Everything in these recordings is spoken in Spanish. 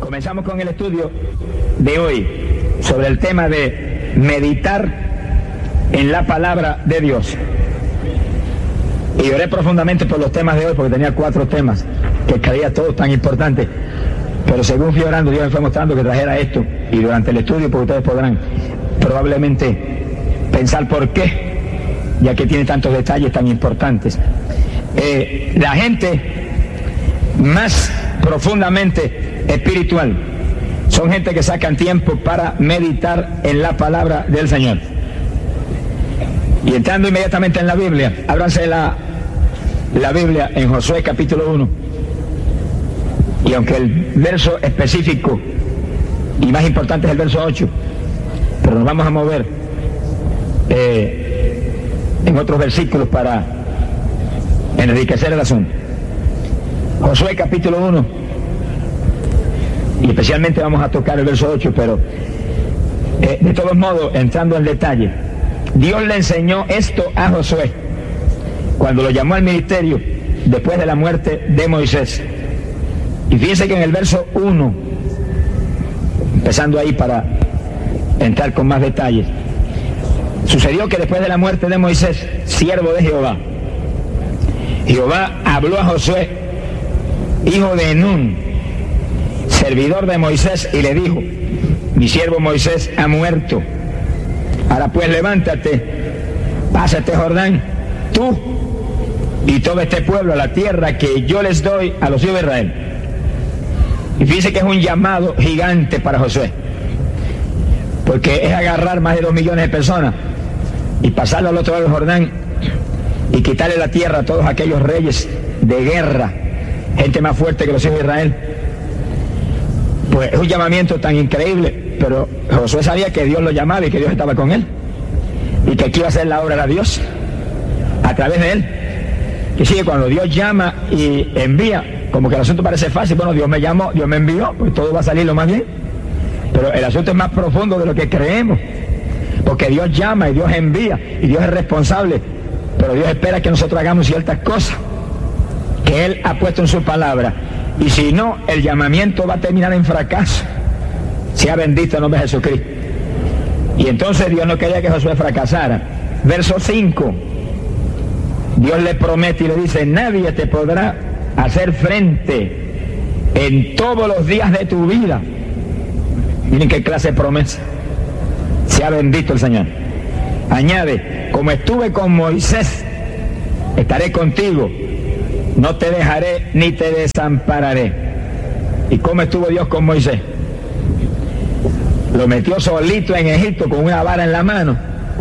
Comenzamos con el estudio de hoy sobre el tema de meditar en la palabra de Dios. Y oré profundamente por los temas de hoy porque tenía 4 temas que creía todos tan importantes. Pero según fui orando, Dios me fue mostrando que trajera esto. Y durante el estudio, pues ustedes podrán probablemente pensar por qué, ya que tiene tantos detalles tan importantes. La gente más profundamente espiritual son gente que sacan tiempo para meditar en la palabra del Señor. Y entrando inmediatamente en la Biblia, ábranse la Biblia en Josué capítulo 1. Y aunque el verso específico y más importante es el verso 8, pero nos vamos a mover en otros versículos para enriquecer el asunto. Josué capítulo 1, y especialmente vamos a tocar el verso 8, pero de todos modos, entrando en detalle, Dios le enseñó esto a Josué cuando lo llamó al ministerio después de la muerte de Moisés. Y fíjense que en el verso 1, empezando ahí para entrar con más detalles, sucedió que después de la muerte de Moisés, siervo de Jehová, Jehová habló a Josué, hijo de Nun, servidor de Moisés, y le dijo: mi siervo Moisés ha muerto. Ahora pues levántate, pasa este Jordán, tú y todo este pueblo, a la tierra que yo les doy a los hijos de Israel. Y fíjense que es un llamado gigante para Josué, porque es agarrar más de 2 millones de personas y pasarlo al otro lado del Jordán y quitarle la tierra a todos aquellos reyes de guerra, gente más fuerte que los hijos de Israel. Pues es un llamamiento tan increíble, pero Josué sabía que Dios lo llamaba y que Dios estaba con él, y que aquí iba a ser la obra de Dios a través de él. Que sigue, cuando Dios llama y envía, como que el asunto parece fácil. Bueno, Dios me llamó, Dios me envió, pues todo va a salir lo más bien. Pero el asunto es más profundo de lo que creemos, porque Dios llama y Dios envía y Dios es responsable, pero Dios espera que nosotros hagamos ciertas cosas que Él ha puesto en su palabra, y si no, el llamamiento va a terminar en fracaso. Sea bendito el nombre de Jesucristo. Y entonces Dios no quería que Josué fracasara. Verso 5, Dios le promete y le dice: nadie te podrá hacer frente en todos los días de tu vida. Miren qué clase de promesa. Sea bendito el Señor. Añade: como estuve con Moisés, estaré contigo, no te dejaré ni te desampararé. ¿Y cómo estuvo Dios con Moisés? Lo metió solito en Egipto con una vara en la mano,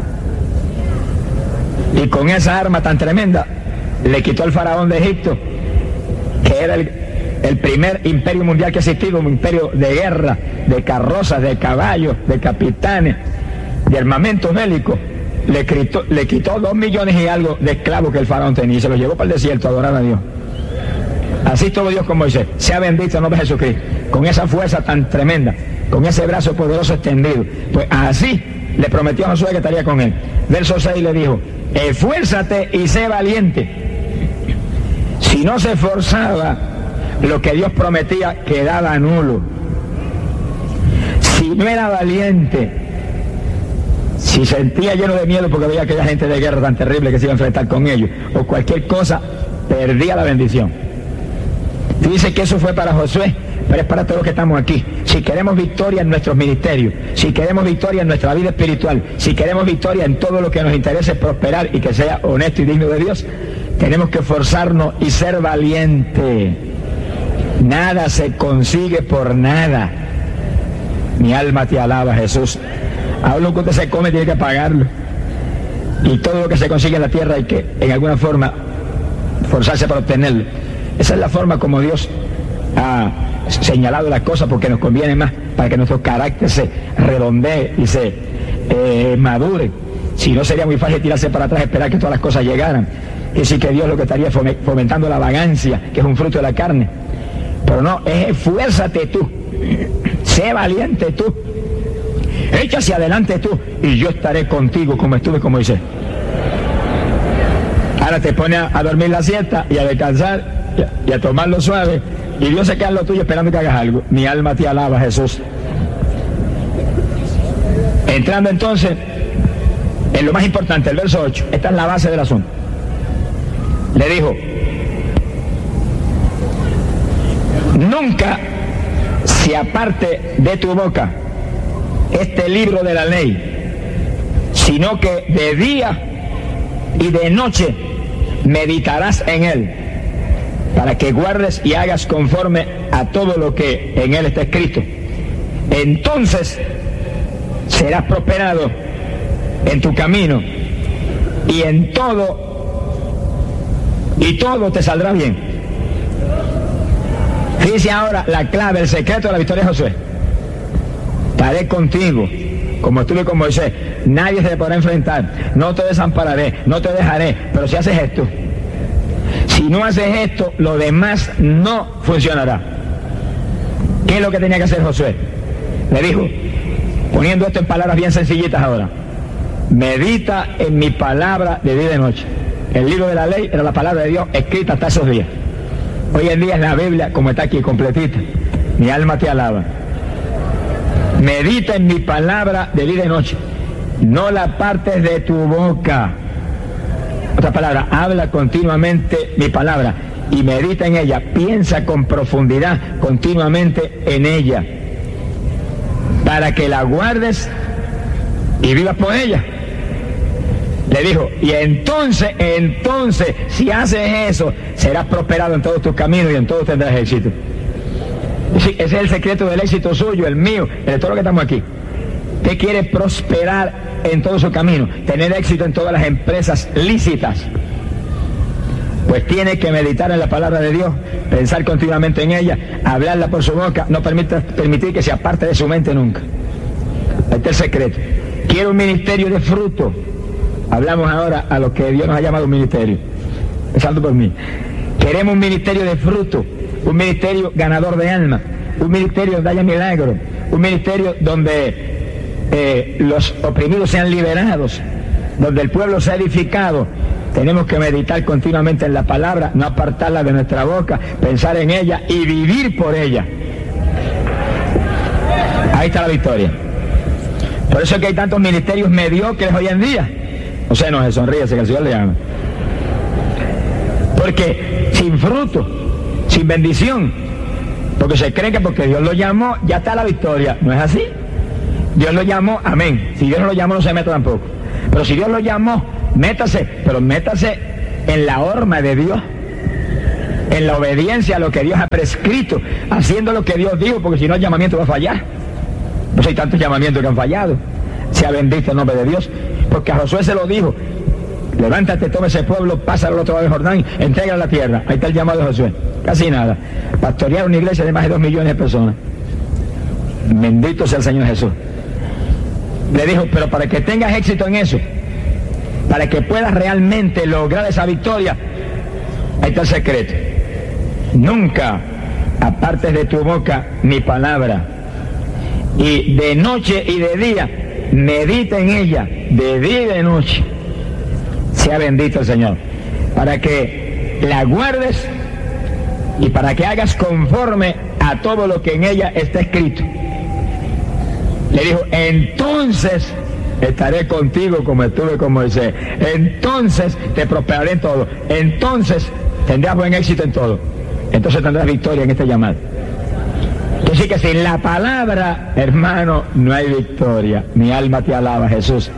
y con esa arma tan tremenda le quitó al faraón de Egipto, que era el primer imperio mundial que ha existido, un imperio de guerra, de carrozas, de caballos, de capitanes, de armamentos bélicos. Le quitó 2 millones y algo de esclavos que el faraón tenía y se los llevó para el desierto a adorar a Dios. Así estuvo Dios con Moisés. Sea bendito el nombre de Jesucristo, con esa fuerza tan tremenda, con ese brazo poderoso extendido. Pues así le prometió a Josué que estaría con él. Verso 6 le dijo: esfuérzate y sé valiente. Si no se esforzaba, lo que Dios prometía quedaba nulo. Si no era valiente, si sentía lleno de miedo porque veía aquella gente de guerra tan terrible que se iba a enfrentar con ellos, o cualquier cosa, perdía la bendición. Dice que eso fue para Josué, pero es para todos los que estamos aquí. Si queremos victoria en nuestros ministerios, si queremos victoria en nuestra vida espiritual, si queremos victoria en todo lo que nos interese prosperar y que sea honesto y digno de Dios, tenemos que esforzarnos y ser valientes. Nada se consigue por nada. Mi alma te alaba, Jesús. Ahora lo que usted se come tiene que pagarlo. Y todo lo que se consigue en la tierra hay que, en alguna forma, forzarse para obtenerlo. Esa es la forma como Dios ha señalado las cosas, porque nos conviene más, para que nuestro carácter se redondee y se madure. Si no, sería muy fácil tirarse para atrás, esperar que todas las cosas llegaran. Y sí que Dios lo que estaría fomentando la vagancia, que es un fruto de la carne. Pero no, es esfuérzate tú, sé valiente tú, echa hacia adelante tú, y yo estaré contigo como estuve con Moisés. Ahora te pone a dormir la siesta y a descansar y a tomarlo suave, Y Dios se queda en lo tuyo esperando que hagas algo. Mi alma te alaba, Jesús. Entrando entonces en lo más importante, el verso 8. Esta es la base del asunto. Le dijo: nunca se aparte de tu boca este libro de la ley, sino que de día y de noche meditarás en él, para que guardes y hagas conforme a todo lo que en él está escrito. Entonces serás prosperado en tu camino y en todo, y todo te saldrá bien. Fíjense ahora la clave, el secreto de la victoria de Josué. Estaré contigo, como estuve con Moisés. Nadie se te podrá enfrentar. No te desampararé, no te dejaré. Pero si haces esto, si no haces esto, lo demás no funcionará. ¿Qué es lo que tenía que hacer Josué? Le dijo, poniendo esto en palabras bien sencillitas ahora: medita en mi palabra de día y de noche. El libro de la ley era la palabra de Dios escrita hasta esos días. Hoy en día es la Biblia como está aquí, completita. Mi alma te alaba. Medita en mi palabra de día y de noche. No la apartes de tu boca. Otra palabra, habla continuamente mi palabra y medita en ella. Piensa con profundidad continuamente en ella, para que la guardes y vivas por ella. Le dijo, y entonces, si haces eso, serás prosperado en todos tus caminos y en todos tendrás éxito. Sí, ese es el secreto del éxito suyo, el mío, el de todo lo que estamos aquí. Usted quiere prosperar en todo su camino, tener éxito en todas las empresas lícitas. Pues tiene que meditar en la palabra de Dios, pensar continuamente en ella, hablarla por su boca, no permitir que se aparte de su mente nunca. Este es el secreto. Quiero un ministerio de fruto. Hablamos ahora a lo que Dios nos ha llamado un ministerio. Empezando por mí. Queremos un ministerio de fruto, un ministerio ganador de alma, un ministerio donde haya milagros, un ministerio donde los oprimidos sean liberados, donde el pueblo sea edificado. Tenemos que meditar continuamente en la palabra, no apartarla de nuestra boca, pensar en ella y vivir por ella. Ahí está la victoria. Por eso es que hay tantos ministerios mediocres hoy en día. No se enoje, sonríese, que el Señor le llama. Porque sin fruto, sin bendición, porque se cree que porque Dios lo llamó, ya está la victoria. No es así. Dios lo llamó, amén. Si Dios no lo llamó, no se meta tampoco. Pero si Dios lo llamó, métase, pero métase en la horma de Dios, en la obediencia a lo que Dios ha prescrito, haciendo lo que Dios dijo, porque si no el llamamiento va a fallar. No hay tantos llamamientos que han fallado. Sea bendito el nombre de Dios, porque a Josué se lo dijo: levántate, toma ese pueblo, pásalo al otro lado del Jordán, entrega la tierra. Ahí está el llamado de Josué. Casi nada. Pastorear una iglesia de más de 2 millones de personas. Bendito sea el Señor Jesús. Le dijo, pero para que tengas éxito en eso, para que puedas realmente lograr esa victoria, ahí está el secreto. Nunca apartes de tu boca mi palabra, y de noche y de día medita en ella, de día y de noche. Sea bendito el Señor, para que la guardes y para que hagas conforme a todo lo que en ella está escrito. Le dijo, entonces estaré contigo como estuve con Moisés. Entonces te prosperaré en todo. Entonces tendrás buen éxito en todo. Entonces tendrás victoria en este llamado. Así que sin la palabra, hermano, no hay victoria. Mi alma te alaba, Jesús.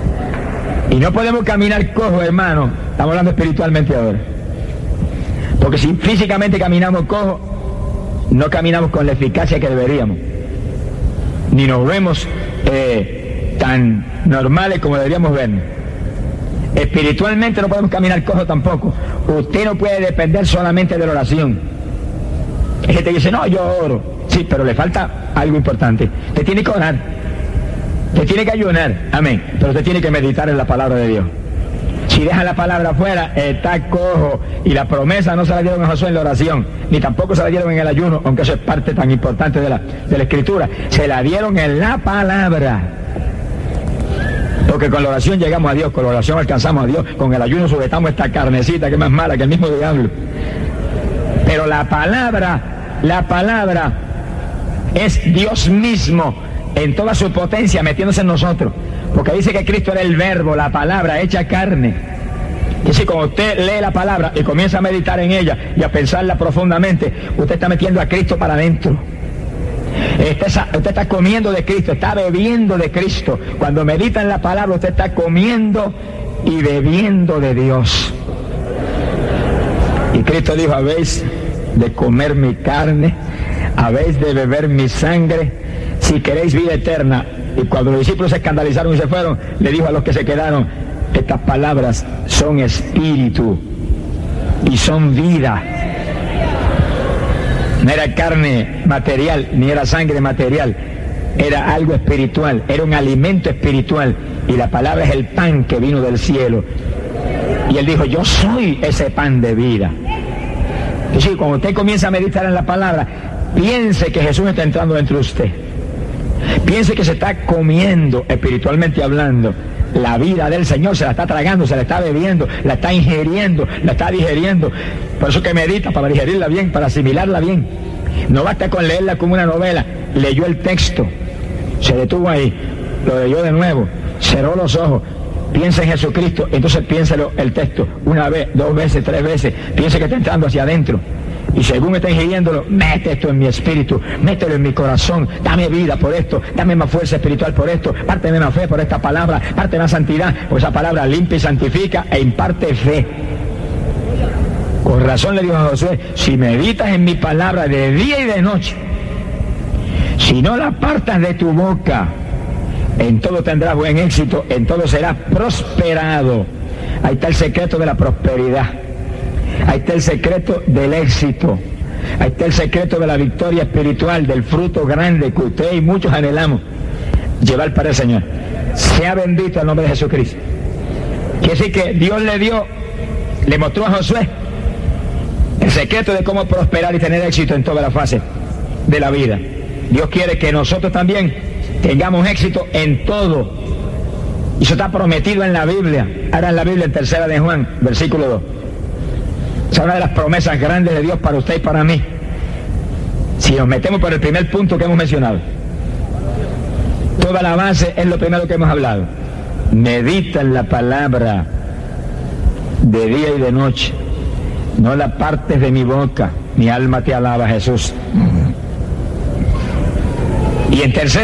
Y no podemos caminar cojo, hermano. Estamos hablando espiritualmente ahora. Porque si físicamente caminamos cojo, no caminamos con la eficacia que deberíamos. Ni nos vemos tan normales como deberíamos vernos. Espiritualmente no podemos caminar cojo tampoco. Usted no puede depender solamente de la oración. Hay gente que dice, no, yo oro. Sí, pero le falta algo importante. Usted tiene que orar. Usted tiene que ayunar. Amén. Pero usted tiene que meditar en la palabra de Dios. Si deja la palabra afuera, está cojo. Y la promesa no se la dieron a Josué en la oración, ni tampoco se la dieron en el ayuno, aunque eso es parte tan importante de la Escritura. Se la dieron en la palabra. Porque con la oración llegamos a Dios, con la oración alcanzamos a Dios, con el ayuno sujetamos esta carnecita que es más mala que el mismo diablo. Pero la palabra La palabra es Dios mismo en toda su potencia metiéndose en nosotros. Porque dice que Cristo era el verbo, la palabra hecha carne. Y si cuando usted lee la palabra y comienza a meditar en ella y a pensarla profundamente, usted está metiendo a Cristo para adentro. Usted está comiendo de Cristo, está bebiendo de Cristo. Cuando medita en la palabra, usted está comiendo y bebiendo de Dios. Y Cristo dijo: habéis de comer mi carne, habéis de beber mi sangre, si queréis vida eterna. Y cuando los discípulos se escandalizaron y se fueron, le dijo a los que se quedaron: estas palabras son espíritu y son vida. No era carne material, ni era sangre material, era algo espiritual, era un alimento espiritual, y la palabra es el pan que vino del cielo. Y él dijo: yo soy ese pan de vida. Y sí, cuando usted comienza a meditar en la palabra, piense que Jesús está entrando dentro de usted. Piense que se está comiendo, espiritualmente hablando, la vida del Señor, se la está tragando, se la está bebiendo, la está ingiriendo, la está digeriendo. Por eso que medita, para digerirla bien, para asimilarla bien. No basta con leerla como una novela. Leyó el texto, se detuvo ahí, lo leyó de nuevo, cerró los ojos, piensa en Jesucristo, entonces piénselo el texto, una vez, 2 veces, 3 veces, piense que está entrando hacia adentro. Y según está ingiriéndolo, mete esto en mi espíritu, mételo en mi corazón, dame vida por esto, dame más fuerza espiritual por esto, párteme más fe por esta palabra, párteme más santidad, pues esa palabra limpia y santifica e imparte fe. Con razón le dijo a Josué: si meditas en mi palabra de día y de noche, si no la apartas de tu boca, en todo tendrás buen éxito, en todo serás prosperado. Ahí está el secreto de la prosperidad. Ahí está el secreto del éxito. Ahí está el secreto de la victoria espiritual, del fruto grande que usted y muchos anhelamos llevar para el Señor. Sea bendito el nombre de Jesucristo. Quiere decir que Dios le mostró a Josué el secreto de cómo prosperar y tener éxito en toda la fase de la vida. Dios quiere que nosotros también tengamos éxito en todo. Y eso está prometido en la Biblia. Ahora en la Biblia, en 3 de Juan, versículo 2. Es una de las promesas grandes de Dios para usted y para mí. Si nos metemos por el primer punto que hemos mencionado, toda la base es lo primero que hemos hablado. Medita en la palabra de día y de noche, no la apartes de mi boca, mi alma te alaba, Jesús. Y en 3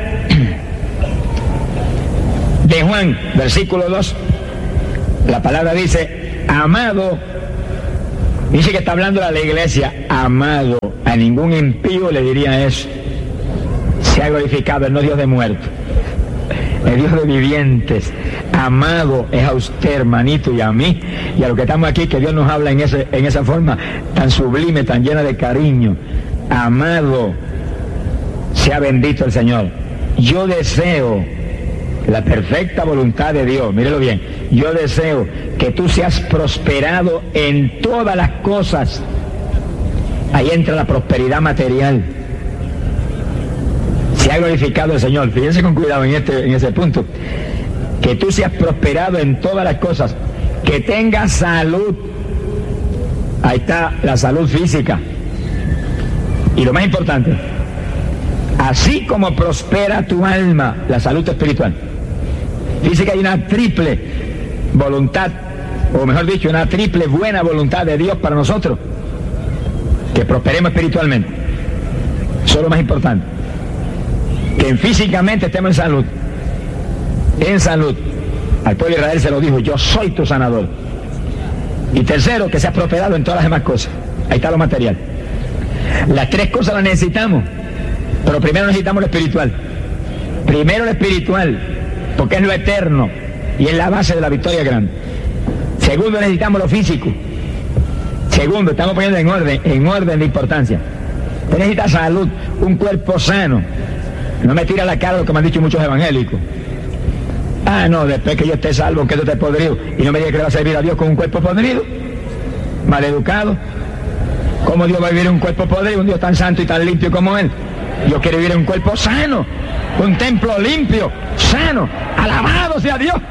de Juan, versículo 2, la palabra dice: amado, dice que está hablando a la iglesia, amado, a ningún impío le diría eso. Se ha glorificado, el no Dios de muertos, el Dios de vivientes. Amado es a usted, hermanito, y a mí, y a los que estamos aquí, que Dios nos habla en esa forma tan sublime, tan llena de cariño. Amado, sea bendito el Señor. Yo deseo la perfecta voluntad de Dios, mírelo bien, yo deseo que tú seas prosperado en todas las cosas. Ahí entra la prosperidad material. Se ha glorificado el Señor. Fíjense con cuidado en ese punto. Que tú seas prosperado en todas las cosas, que tengas salud. Ahí está la salud física. Y lo más importante, así como prospera tu alma, la salud espiritual. Dice que hay una triple voluntad, o mejor dicho, una triple buena voluntad de Dios para nosotros, que prosperemos espiritualmente. Eso es lo más importante. Que físicamente estemos en salud. En salud. Al pueblo de Israel se lo dijo: yo soy tu sanador. Y tercero, que seas prosperado en todas las demás cosas. Ahí está lo material. Las 3 cosas las necesitamos, pero primero necesitamos lo espiritual. Primero lo espiritual, porque es lo eterno y es la base de la victoria grande. Segundo, necesitamos lo físico. Segundo, estamos poniendo en orden de importancia. Usted necesita salud, un cuerpo sano. No me tira la cara lo que me han dicho muchos evangélicos. Ah, no, después que yo esté salvo, que yo esté podrido, y no me diga que le va a servir a Dios con un cuerpo podrido, maleducado. ¿Cómo Dios va a vivir en un cuerpo podrido, un Dios tan santo y tan limpio como Él? Dios quiere vivir en un cuerpo sano, un templo limpio, sano, alabado sea Dios.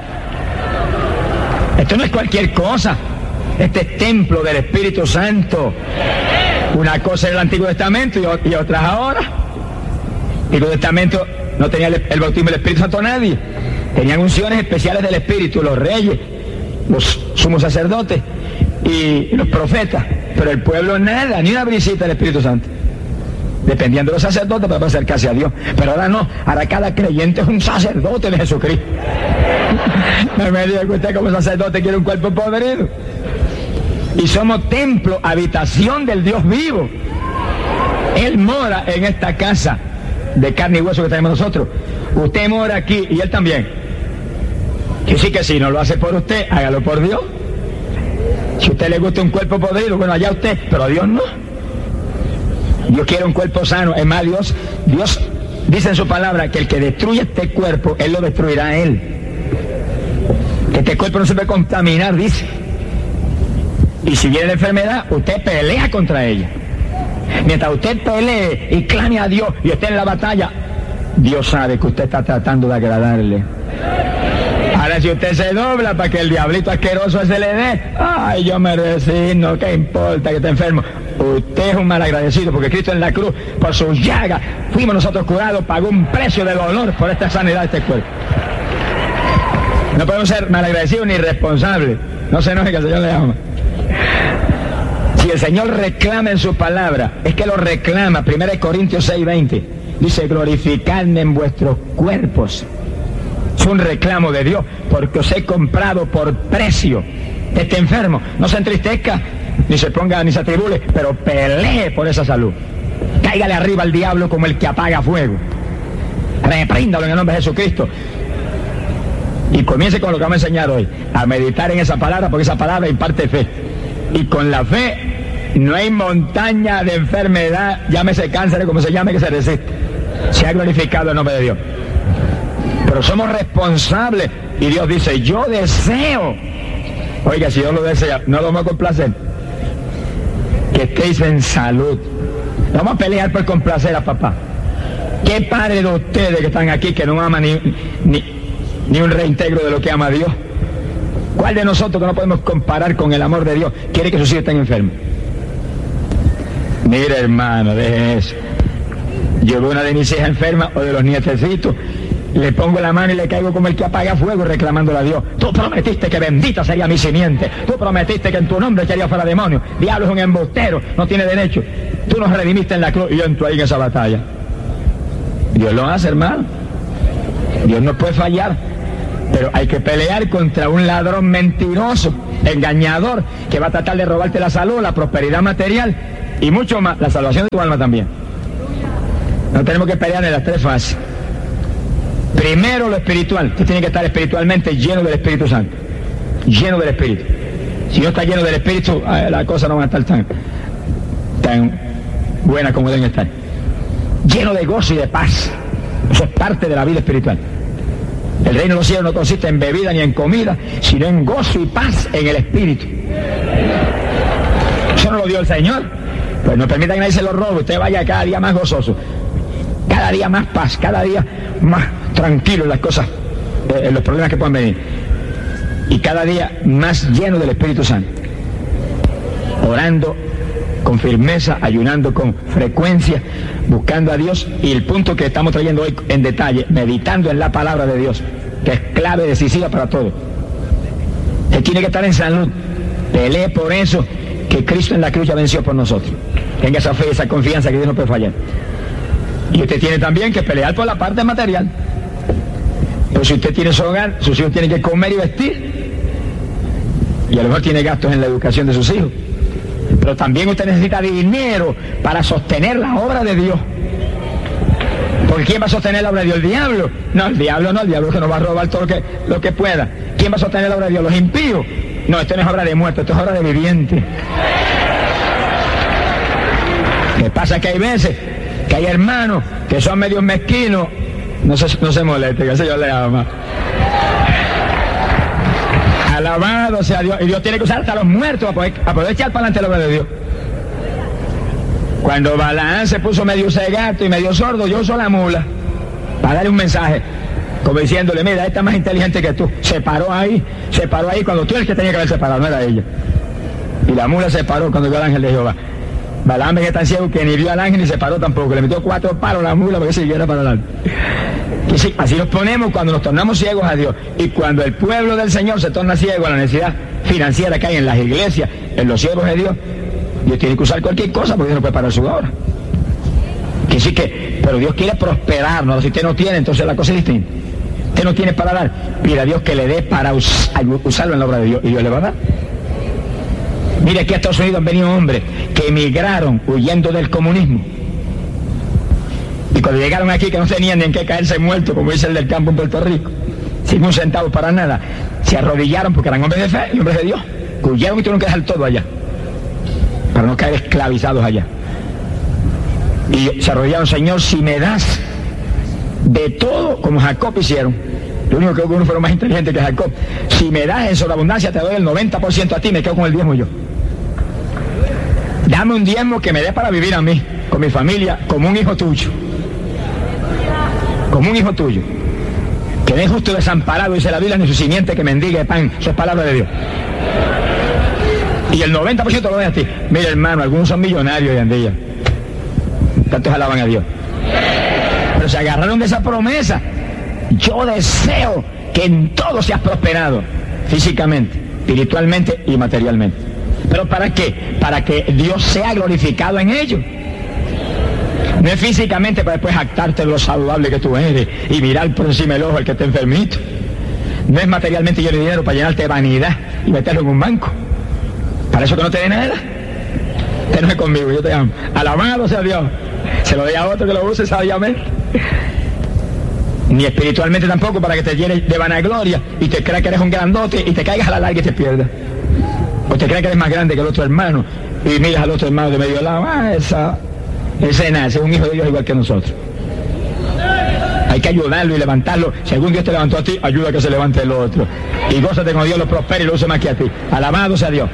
Esto no es cualquier cosa, este es templo del Espíritu Santo. Una cosa en el Antiguo Testamento y otras ahora. El Antiguo Testamento no tenía el bautismo del Espíritu Santo nadie. Tenían unciones especiales del Espíritu, los reyes, los sumos sacerdotes y los profetas. Pero el pueblo nada, ni una brisita del Espíritu Santo. Dependiendo de los sacerdotes para acercarse a Dios. Pero ahora no, ahora cada creyente es un sacerdote de Jesucristo. No me diga que usted como sacerdote quiere un cuerpo podrido. Y somos templo, habitación del Dios vivo. Él mora en esta casa de carne y hueso que tenemos nosotros. Usted mora aquí y Él también. Y sí que si no lo hace por usted, hágalo por Dios. Si a usted le gusta un cuerpo podrido, bueno, allá usted, pero a Dios no. Dios quiere un cuerpo sano. Es más, Dios dice en su palabra que el que destruye este cuerpo, Él lo destruirá a Él. Que este cuerpo no se puede contaminar, dice. Y si viene la enfermedad, usted pelea contra ella. Mientras usted pelee y clame a Dios y esté en la batalla, Dios sabe que usted está tratando de agradarle. Ahora si usted se dobla para que el diablito asqueroso se le dé, ay, yo me resigno, ¿qué importa que esté enfermo? Usted es un malagradecido porque Cristo en la cruz, por sus llagas, fuimos nosotros curados, pagó un precio de dolor por esta sanidad de este cuerpo. No podemos ser malagradecidos ni irresponsables. No se enoje que el Señor le ama. Si el Señor reclama en su palabra, es que lo reclama. 1 Corintios 6:20 dice: glorificadme en vuestros cuerpos. Es un reclamo de Dios, porque os he comprado por precio. Esté enfermo, no se entristezca, ni se ponga, ni se atribule, pero pelee por esa salud. Cáigale arriba al diablo como el que apaga fuego. Repríndalo en el nombre de Jesucristo. Y comience con lo que vamos a enseñar hoy, a meditar en esa palabra, porque esa palabra imparte fe. Y con la fe no hay montaña de enfermedad, llámese cáncer, como se llame, que se resiste. Se ha glorificado el nombre de Dios. Pero somos responsables y Dios dice: yo deseo. Oiga, si Dios lo desea, no lo vamos a complacer. Que estéis en salud. No vamos a pelear por complacer a papá. ¿Qué padre de ustedes que están aquí que no ama ni un reintegro de lo que ama a Dios? ¿Cuál de nosotros que no podemos comparar con el amor de Dios quiere que sus hijos estén enfermos? Mire, hermano, deje eso. Yo veo una de mis hijas enferma o de los nietecitos, le pongo la mano y le caigo como el que apaga fuego reclamándole a Dios: tú prometiste que bendita sería mi simiente, tú prometiste que en tu nombre echaría fuera demonios, diablo es un embustero, no tiene derecho, tú nos redimiste en la cruz. Y yo entro ahí en esa batalla. Dios lo hace, hermano. Dios no puede fallar, pero hay que pelear contra un ladrón mentiroso, engañador, que va a tratar de robarte la salud, la prosperidad material y mucho más, la salvación de tu alma también. No tenemos que pelear en las tres fases. Primero, lo espiritual. Usted tiene que estar espiritualmente lleno del Espíritu Santo, lleno del Espíritu. Si no está lleno del Espíritu, la cosa no va a estar tan buena como deben estar. Lleno de gozo y de paz. Eso es parte de la vida espiritual. El reino de los cielos no consiste en bebida ni en comida, sino en gozo y paz en el Espíritu. Eso no lo dio el Señor. Pues no permita que nadie se lo robe. Usted vaya cada día más gozoso, cada día más paz, cada día más tranquilo en las cosas, en los problemas que puedan venir, y cada día más lleno del Espíritu Santo, orando con firmeza, ayunando con frecuencia, buscando a Dios. Y el punto que estamos trayendo hoy en detalle, meditando en la palabra de Dios, que es clave decisiva para todo. Usted tiene que estar en salud. Pelee por eso, que Cristo en la cruz ya venció por nosotros. Tenga esa fe y esa confianza que Dios no puede fallar. Y usted tiene también que pelear por la parte material. Pues si usted tiene su hogar, sus hijos tienen que comer y vestir. Y a lo mejor tiene gastos en la educación de sus hijos. Pero también usted necesita dinero para sostener la obra de Dios. Porque ¿quién va a sostener la obra de Dios? ¿El diablo? No, el diablo no, el diablo que nos va a robar todo lo que pueda. ¿Quién va a sostener la obra de Dios? ¿Los impíos? No, esto no es obra de muerto, esto es obra de viviente. ¿Qué pasa? Que hay veces que hay hermanos que son medios mezquinos. No se moleste, que el Señor le ama. Alabado sea Dios. Y Dios tiene que usar hasta los muertos a poder echar para adelante la obra de Dios. Cuando Balaán se puso medio cegato y medio sordo, yo uso la mula para darle un mensaje, como diciéndole: mira, esta es más inteligente que tú. Se paró ahí cuando tú eres el que tenía que haber separado, no era ella. Y la mula se paró cuando vio al ángel de Jehová. Balaam es tan ciego que ni vio al ángel ni se paró tampoco. Le metió 4 palos a la mula para que siguiera para adelante. Y sí, así nos ponemos cuando nos tornamos ciegos a Dios. Y cuando el pueblo del Señor se torna ciego a la necesidad financiera que hay en las iglesias, en los siervos de Dios, Dios tiene que usar cualquier cosa porque Dios no puede parar su obra. Que sí que, pero Dios quiere prosperarnos. Si usted no tiene, entonces la cosa es distinta. Usted no tiene para dar, pide a Dios que le dé para usarlo en la obra de Dios, y Dios le va a dar. Mire, aquí a Estados Unidos han venido hombres que emigraron huyendo del comunismo. Y cuando llegaron aquí, que no tenían ni en qué caerse muertos, como dice el del campo en Puerto Rico, sin un centavo para nada, se arrodillaron porque eran hombres de fe y hombres de Dios. Huyeron y tuvieron que dejar todo allá, para no caer esclavizados allá. Y se arrodillaron: Señor, si me das de todo, como Jacob hicieron. Lo único que uno fueron más inteligente que Jacob. Si me das en sobreabundancia, te doy el 90% a ti, me quedo con el diezmo yo. Dame un diezmo que me dé para vivir a mí, con mi familia, como un hijo tuyo. Como un hijo tuyo. Que no es justo desamparado, dice la Biblia, ni su simiente que mendigue pan. Eso es palabra de Dios. Y el 90% lo doy a ti. Mira, hermano, algunos son millonarios hoy en día. Tantos alaban a Dios. Pero se agarraron de esa promesa. Yo deseo que en todo seas prosperado, físicamente, espiritualmente y materialmente. ¿Pero para qué? Para que Dios sea glorificado en ello. No es físicamente para después jactarte de lo saludable que tú eres y mirar por encima del ojo al que está enfermito. No es materialmente lleno de dinero para llenarte de vanidad y meterlo en un banco. Para eso que no te dé nada. Usted no es conmigo, yo te amo. Alabado sea Dios. Se lo dé a otro que lo use sabiamente. Ni espiritualmente tampoco, para que te llenes de vanagloria y te creas que eres un grandote y te caigas a la larga y te pierdas. O te creas que eres más grande que el otro hermano y miras al otro hermano de medio lado. Ese nace, es un hijo de Dios igual que nosotros. Hay que ayudarlo y levantarlo. Si algún Dios te levantó a ti, ayuda a que se levante el otro. Y gózate con Dios, lo prospere y lo use más que a ti. Alabado sea Dios.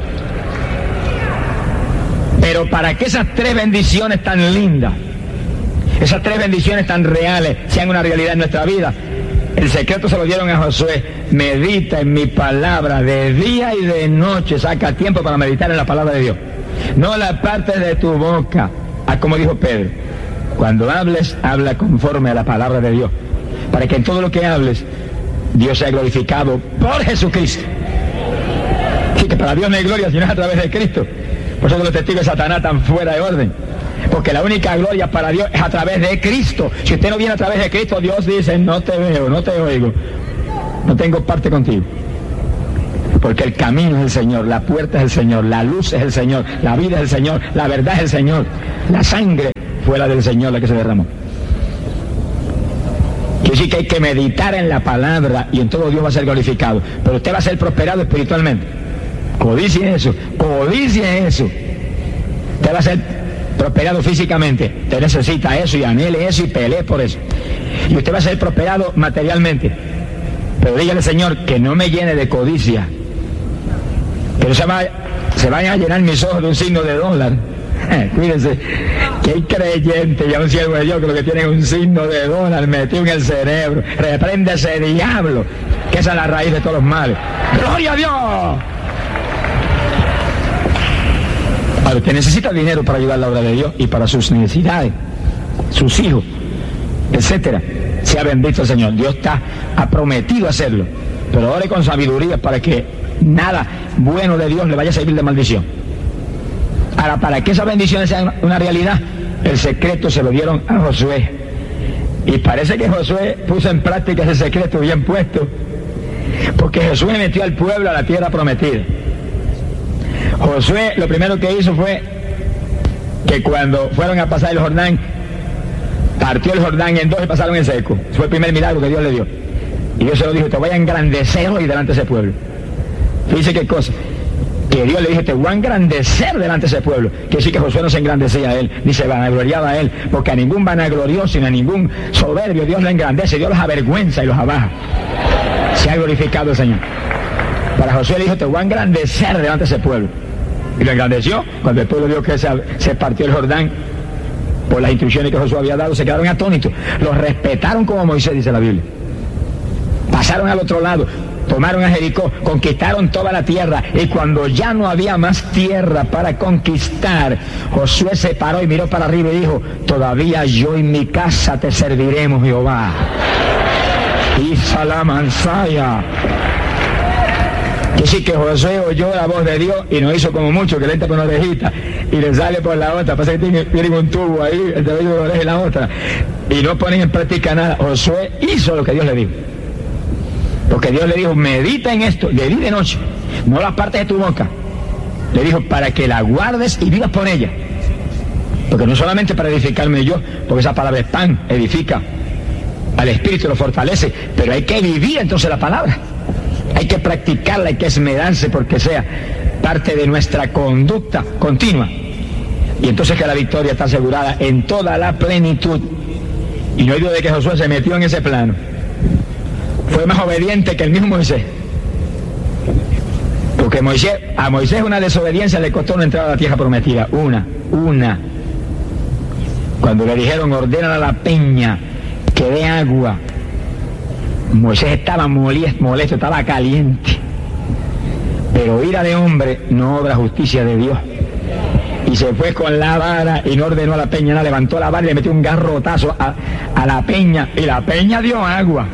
Pero para que esas 3 bendiciones tan lindas, esas 3 bendiciones tan reales, sean una realidad en nuestra vida, el secreto se lo dieron a Josué: medita en mi palabra de día y de noche, saca tiempo para meditar en la palabra de Dios. No la apartes de tu boca, como dijo Pedro, cuando hables, habla conforme a la palabra de Dios, para que en todo lo que hables, Dios sea glorificado por Jesucristo. Así que para Dios no hay gloria si no es a través de Cristo. Por eso los testigos de Satanás están fuera de orden. Porque la única gloria para Dios es a través de Cristo. Si usted no viene a través de Cristo, Dios dice: no te veo, no te oigo, no tengo parte contigo. Porque el camino es el Señor, la puerta es el Señor, la luz es el Señor, la vida es el Señor, la verdad es el Señor, la sangre fue la del Señor la que se derramó. Quiere decir que hay que meditar en la palabra y en todo Dios va a ser glorificado. Pero usted va a ser prosperado espiritualmente. Codicie eso, codicie eso. Usted va a ser prosperado físicamente, usted necesita eso y anhele eso y pelee por eso. Y usted va a ser prosperado materialmente, pero dígale: Señor, que no me llene de codicia, que no se vayan a llenar mis ojos de un signo de dólar. Cuídense, que hay creyentes y a un siervo de Dios que lo que tiene es un signo de dólar metido en el cerebro. Reprende ese diablo, que esa es la raíz de todos los males. ¡Gloria a Dios! Ahora, usted necesita dinero para ayudar a la obra de Dios y para sus necesidades, sus hijos, etcétera. Sea bendito el Señor. Dios ha prometido hacerlo, pero ore con sabiduría para que nada bueno de Dios le vaya a servir de maldición. Ahora, para que esas bendiciones sean una realidad, el secreto se lo dieron a Josué. Y parece que Josué puso en práctica ese secreto bien puesto, porque Josué metió al pueblo a la tierra prometida. Josué lo primero que hizo fue que cuando fueron a pasar el Jordán, partió el Jordán en 2 y pasaron en seco. Ese fue el primer milagro que Dios le dio. Y Dios se lo dijo: te voy a engrandecer hoy delante de ese pueblo. Fíjese qué cosa, que Dios le dijo: te voy a engrandecer delante de ese pueblo. Quiere decir que Josué no se engrandecía a él, ni se vanagloriaba a él, porque a ningún vanaglorioso ni a ningún soberbio Dios lo engrandece, Dios los avergüenza y los abaja. Se ha glorificado el Señor. Para Josué le dijo: te voy a engrandecer delante de ese pueblo. Y lo engrandeció. Cuando el pueblo vio que se partió el Jordán por las instrucciones que Josué había dado, se quedaron atónitos. Los respetaron como Moisés, dice la Biblia. Pasaron al otro lado. tomaron a Jericó, conquistaron toda la tierra, y cuando ya no había más tierra para conquistar, Josué se paró y miró para arriba y dijo: todavía yo y mi casa te serviremos, Jehová. Y Salamansaya. Que sí, que Josué oyó la voz de Dios y no hizo como mucho, que le entra por una orejita y le sale por la otra. Pasa que tienen un tubo ahí, el de la oreja y la otra, y no ponen en práctica nada. Josué hizo lo que Dios le dijo. Porque Dios le dijo: medita en esto, le di de noche, no las partes de tu boca. Le dijo: para que la guardes y vivas por ella. Porque no solamente para edificarme yo, porque esa palabra es pan, edifica al espíritu, lo fortalece, pero hay que vivir entonces la palabra. Hay que practicarla, hay que esmerarse porque sea parte de nuestra conducta continua. Y entonces que la victoria está asegurada en toda la plenitud. Y no hay duda de que Josué se metió en ese plano. Fue más obediente que el mismo Moisés. Porque a Moisés una desobediencia le costó no entrar a la tierra prometida. Una. Cuando le dijeron: ordenan a la peña que dé agua, Moisés estaba molesto, estaba caliente. Pero ira de hombre no obra justicia de Dios. Y se fue con la vara y no ordenó a la peña, levantó la vara y le metió un garrotazo a la peña, y la peña dio agua.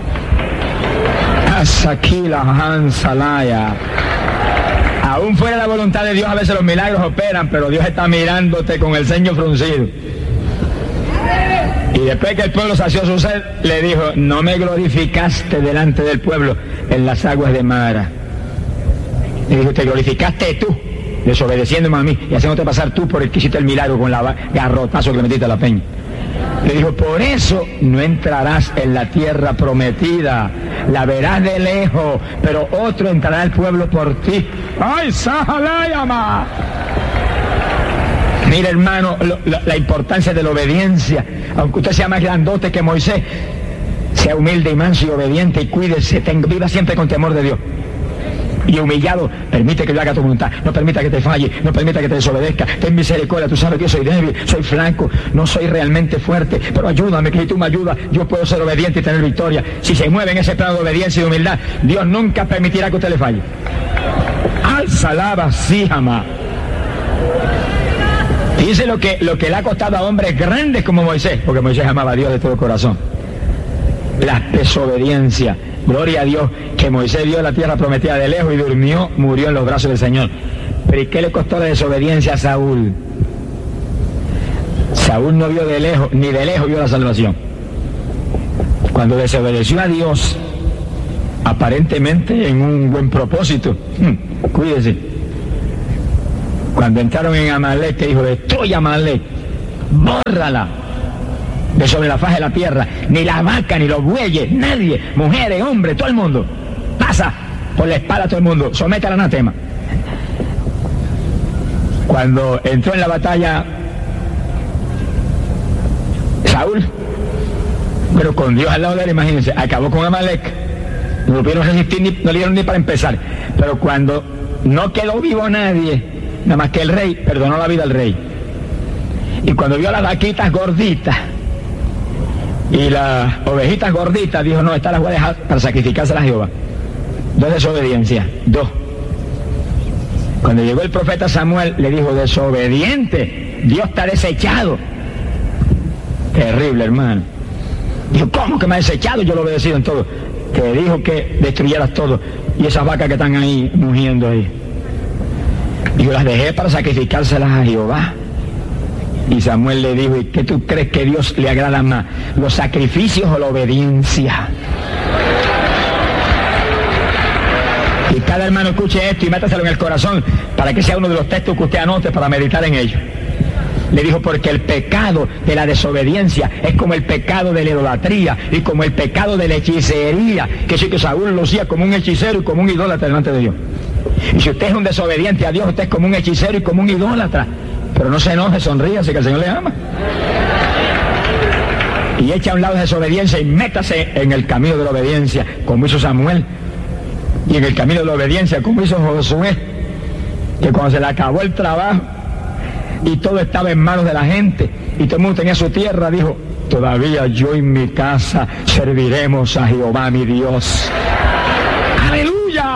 Asaquila Hansalaya. Aún fuera la voluntad de Dios, a veces los milagros operan, pero Dios está mirándote con el ceño fruncido. Y después que el pueblo sació su sed, le dijo: no me glorificaste delante del pueblo en las aguas de Mara. Le dijo: te glorificaste tú, desobedeciéndome a mí y haciéndote pasar tú por el que hiciste el milagro con la garrotazo que le metiste a la peña. Le dijo: por eso no entrarás en la tierra prometida, la verás de lejos, pero otro entrará al pueblo por ti. ¡Ay, Sahalayama! Mira, hermano, la importancia de la obediencia. Aunque usted sea más grandote que Moisés, sea humilde y manso y obediente y cuídese, viva siempre con temor de Dios. Y humillado, permite que yo haga tu voluntad, no permita que te falle, no permita que te desobedezca. Ten misericordia, tú sabes que yo soy débil, soy flaco, no soy realmente fuerte, pero ayúdame, que si tú me ayudas, yo puedo ser obediente y tener victoria. Si se mueve en ese plano de obediencia y de humildad, Dios nunca permitirá que usted le falle. Al-Salaba Sihama. Dice lo que le ha costado a hombres grandes como Moisés, porque Moisés amaba a Dios de todo corazón. La desobediencia. Gloria a Dios que Moisés vio la tierra prometida de lejos y murió en los brazos del Señor. Pero ¿y qué le costó la desobediencia a Saúl? Saúl no vio de lejos, ni de lejos vio la salvación. Cuando desobedeció a Dios, aparentemente en un buen propósito, cuídese. Cuando entraron en Amalek, que dijo: destruye Amalek, bórrala de sobre la faz de la tierra, ni la vaca, ni los bueyes, nadie, mujeres, hombres, todo el mundo, pasa por la espalda a todo el mundo, somete al anatema. Cuando entró en la batalla Saúl, pero con Dios al lado de él, imagínense, acabó con Amalek, no lo pudieron resistir, no le dieron ni para empezar. Pero cuando no quedó vivo nadie, nada más que el rey, perdonó la vida al rey. Y cuando vio las vaquitas gorditas y las ovejitas gorditas, dijo: no, estas las voy a dejar para sacrificárselas a Jehová. 2 desobediencias, 2. Cuando llegó el profeta Samuel, le dijo: desobediente, Dios te ha desechado. Terrible, hermano. Dijo: ¿cómo que me ha desechado? Yo lo he obedecido en todo. Te dijo que destruyeras todo. Y esas vacas que están ahí mugiendo ahí, yo las dejé para sacrificárselas a Jehová. Y Samuel le dijo: ¿y qué tú crees que Dios le agrada más, los sacrificios o la obediencia? Y cada hermano escuche esto y métaselo en el corazón para que sea uno de los textos que usted anote para meditar en ello. Le dijo: porque el pecado de la desobediencia es como el pecado de la idolatría y como el pecado de la hechicería, que sí, que Saúl lo hacía como un hechicero y como un idólatra delante de Dios. Y si usted es un desobediente a Dios, usted es como un hechicero y como un idólatra. Pero no se enoje, sonríase, que el Señor le ama. Y echa a un lado de desobediencia y métase en el camino de la obediencia, como hizo Samuel. Y en el camino de la obediencia, como hizo Josué, que cuando se le acabó el trabajo y todo estaba en manos de la gente y todo el mundo tenía su tierra, dijo: todavía yo y mi casa serviremos a Jehová mi Dios.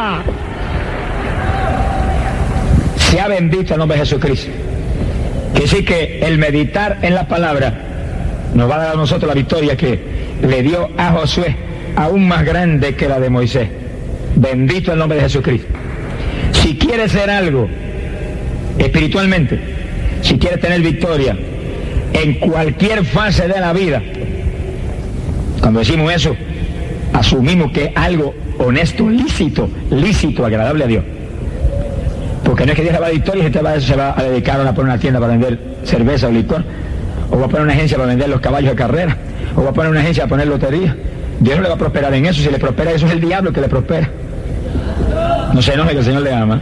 Sea bendito el nombre de Jesucristo. Que sí que el meditar en la palabra nos va a dar a nosotros la victoria que le dio a Josué, aún más grande que la de Moisés. Bendito el nombre de Jesucristo. Si quieres ser algo espiritualmente, si quieres tener victoria en cualquier fase de la vida, cuando decimos eso, asumimos que es algo honesto, lícito, agradable a Dios. Porque no es que Dios le va a dar victoria y usted se va a dedicar a poner una tienda para vender cerveza o licor, o va a poner una agencia para vender los caballos de carrera, o va a poner una agencia para poner lotería. Dios no le va a prosperar en eso. Si le prospera eso, es el diablo que le prospera. No se enoje, que el Señor le ama.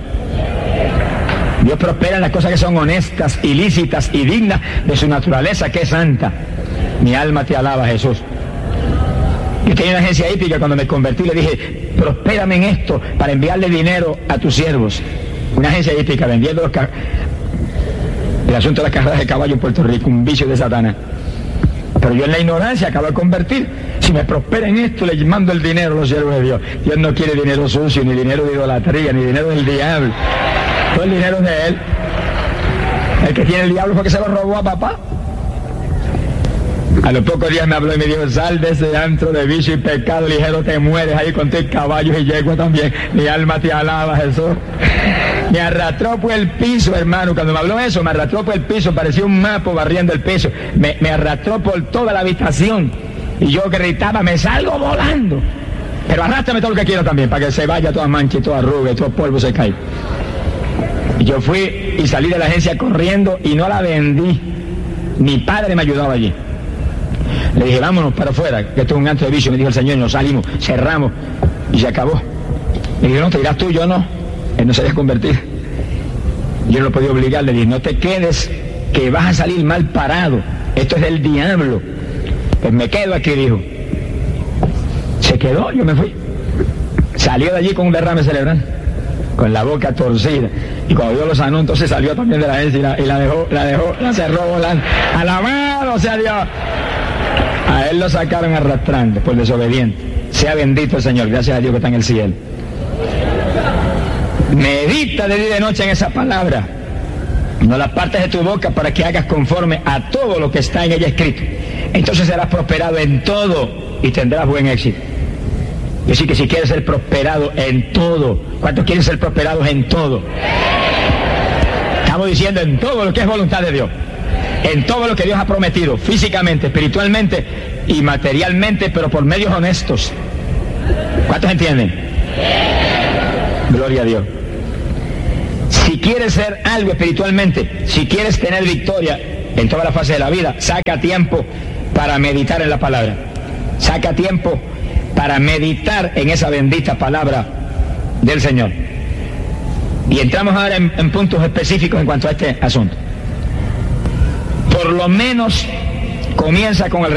Dios prospera en las cosas que son honestas, ilícitas y dignas de su naturaleza, que es santa. Mi alma te alaba, Jesús. Yo tenía una agencia hípica. Cuando me convertí le dije: prospérame en esto para enviarle dinero a tus siervos. Una agencia hípica vendiendo el asunto de las carreras de caballo en Puerto Rico, un vicio de Satanás. Pero yo en la ignorancia acabo de convertir. Si me prospera en esto, le mando el dinero a los siervos de Dios. Dios no quiere dinero sucio, ni dinero de idolatría, ni dinero del diablo. Todo el dinero es de Él. El que tiene el diablo fue que se lo robó a papá. A los pocos días me habló y me dijo: sal de ese antro de vicio y pecado ligero, te mueres ahí con tus caballos y yegua también. Mi alma te alaba, Jesús. Me arrastró por el piso, hermano. Cuando me habló eso, me arrastró por el piso, parecía un mapo barriendo el piso. Me arrastró por toda la habitación y yo gritaba: me salgo volando. Pero arrástrame todo lo que quiero también, para que se vaya toda mancha y toda arruga y todo polvo se cae. Y yo fui y salí de la agencia corriendo y no la vendí. Mi padre me ayudaba allí. Le dije: vámonos para afuera, que esto es un antro de vicio. Me dijo el Señor, y nos salimos, cerramos y se acabó. Le dije: no, te irás tú, yo no. Él no se había convertido. Yo no lo podía obligar. Le dije: no te quedes, que vas a salir mal parado. Esto es del diablo. Pues me quedo aquí, dijo. Se quedó, yo me fui. Salió de allí con un derrame cerebral, con la boca torcida. Y cuando yo lo sanó, entonces salió también de la agencia y la cerró volando. Alabado sea Dios. A él lo sacaron arrastrando por desobediente. Sea bendito el Señor, gracias a Dios que está en el cielo. Medita de día y de noche en esa palabra. No la partes de tu boca, para que hagas conforme a todo lo que está en ella escrito. Entonces serás prosperado en todo y tendrás buen éxito. Yo sí que si quieres ser prosperado en todo. ¿Cuántos quieren ser prosperados en todo? Estamos diciendo en todo lo que es voluntad de Dios. En todo lo que Dios ha prometido, físicamente, espiritualmente y materialmente, pero por medios honestos. ¿Cuántos entienden? Gloria a Dios. Si quieres ser algo espiritualmente, si quieres tener victoria en toda la fase de la vida, saca tiempo para meditar en la palabra. Saca tiempo para meditar en esa bendita palabra del Señor. Y entramos ahora en puntos específicos en cuanto a este asunto. Por lo menos comienza con el